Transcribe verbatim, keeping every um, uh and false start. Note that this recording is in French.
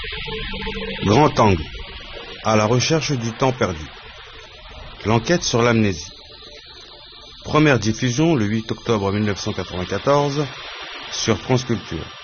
Grand Angle, à la recherche du temps perdu. L'enquête sur l'amnésie. Première diffusion le huit octobre mille neuf cent quatre-vingt-quatorze sur France Culture.